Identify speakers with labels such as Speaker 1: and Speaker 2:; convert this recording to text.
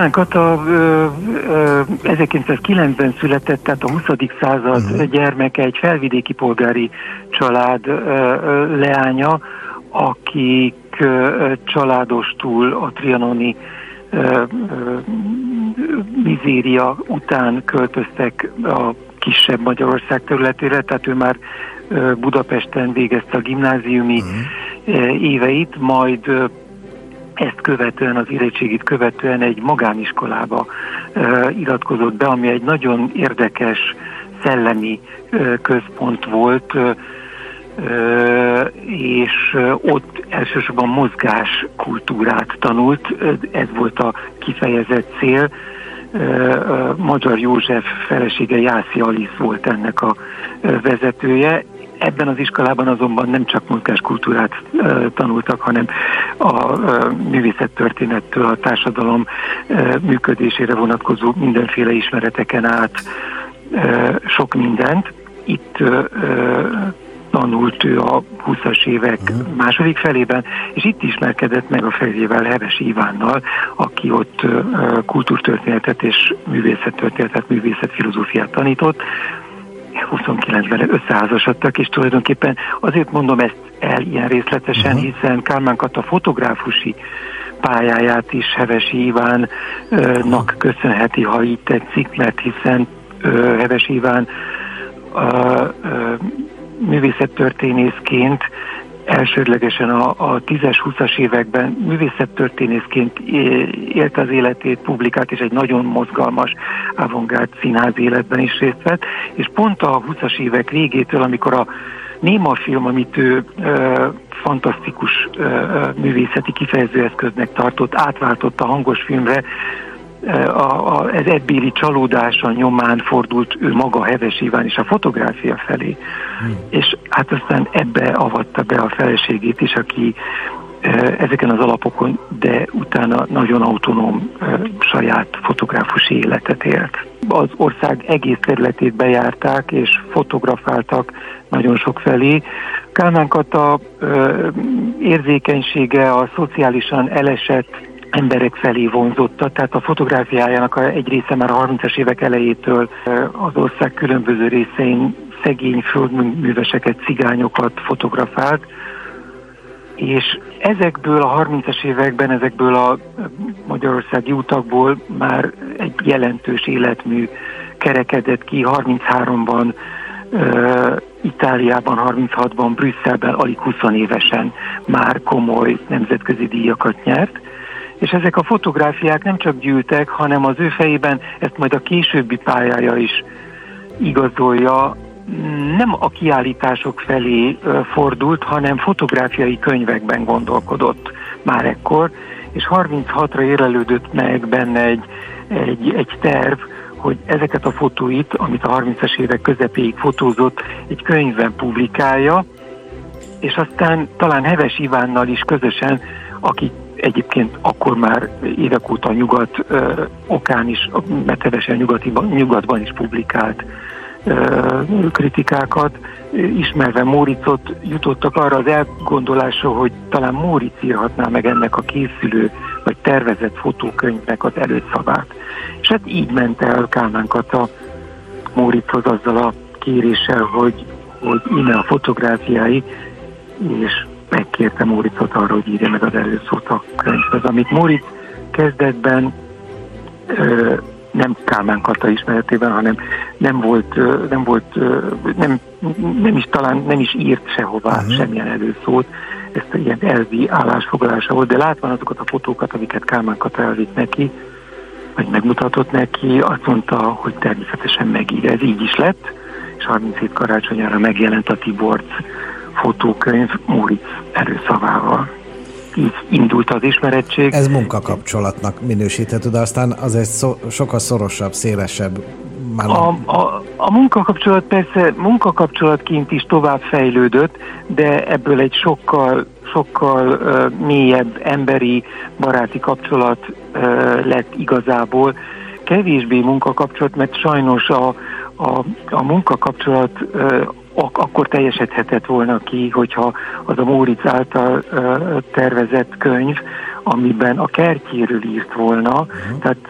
Speaker 1: Kálmán Kata 1909-ben született, tehát a 20. század gyermeke, egy felvidéki polgári család leánya, akik családostul a trianoni mizéria után költöztek a kisebb Magyarország területére, tehát ő már Budapesten végezte a gimnáziumi éveit, majd ezt követően, az érettségit követően egy magániskolába iratkozott be, ami egy nagyon érdekes szellemi központ volt, és ott elsősorban mozgáskultúrát tanult, ez volt a kifejezett cél. Magyar József felesége Jászi Alisz volt ennek a vezetője. Ebben az iskolában azonban nem csak mozgáskultúrát tanultak, hanem a művészettörténettől a társadalom működésére vonatkozó mindenféle ismereteken át sok mindent. Itt tanult ő a 20-as évek második felében, és itt ismerkedett meg a férjével, Hevesi Ivánnal, aki ott kultúrtörténetet és művészettörténetet, művészetfilozófiát tanított. 29-ben összeházasodtak, és tulajdonképpen azért mondom ezt el ilyen részletesen, hiszen Kálmán Kata fotográfusi pályáját is Hevesi Ivánnak köszönheti, ha így tetszik, mert hiszen Hevesi Iván művészettörténészként elsődlegesen a 10-20-as években művészettörténészként élte az életét, publikált, és egy nagyon mozgalmas, avantgárd színház életben is részt vett, és pont a 20-as évek végétől, amikor a néma film, amit ő fantasztikus művészeti kifejezőeszköznek tartott, átváltott a hangos filmre, ez ebbéli csalódása nyomán fordult ő maga, Hevesi Iván is a fotográfia felé. És hát aztán ebbe avatta be a feleségét is, aki ezeken az alapokon, de utána nagyon autonóm saját fotográfusi életet élt. Az ország egész területét bejárták és fotografáltak nagyon sok felé. Kálmán Kata érzékenysége a szociálisan elesett emberek felé vonzotta, tehát a fotográfiájának egy része már a 30-as évek elejétől az ország különböző részein szegény földműveseket, cigányokat fotografált, és ezekből a 30-as években, ezekből a magyarországi utakból már egy jelentős életmű kerekedett ki. 33-ban Itáliában, 36-ban Brüsszelben alig 20 évesen már komoly nemzetközi díjakat nyert, és ezek a fotográfiák nem csak gyűltek, hanem az ő fejében ezt majd a későbbi pályája is igazolja, nem a kiállítások felé fordult, hanem fotográfiai könyvekben gondolkodott már ekkor, és 36-ra érlelődött meg benne egy terv, hogy ezeket a fotóit, amit a 30-as évek közepéig fotózott, egy könyvben publikálja, és aztán talán Hevesi Ivánnal is közösen, aki egyébként akkor már évek óta a nyugat okán is, mert Hevesi nyugatban is publikált kritikákat, ismerve Móriczot, jutottak arra az elgondolásra, hogy talán Móricz írhatná meg ennek a készülő vagy tervezett fotókönyvnek az előszavát. És hát így ment el Kálmán Kata Móriczhoz azzal a kéréssel, hogy íme a fotográfiái, és megkérte Móriczot arra, hogy írja meg az előszót a könyvhez, amit Móric kezdetben nem Kálmán Kata ismeretében, hanem nem is írt sehová semmilyen előszót, ezt ilyen elvi állásfoglalása volt, de látván azokat a fotókat, amiket Kálmán Kata elvitt neki, vagy megmutatott neki, azt mondta, hogy természetesen megírja. Ez így is lett, és 37 karácsonyára megjelent a Tiborcs fotókönyv Móric előszavával. Így indult az ismerettség.
Speaker 2: Ez munkakapcsolatnak minősíthető, de aztán azért sokkal szorosabb, szélesebb.
Speaker 1: A munkakapcsolat persze munkakapcsolatként is tovább fejlődött, de ebből egy sokkal mélyebb emberi, baráti kapcsolat lett igazából. Kevésbé munkakapcsolat, mert sajnos a munkakapcsolat akkor teljesedhetett volna ki, hogyha az a Móric által tervezett könyv, amiben a kertjéről írt volna, tehát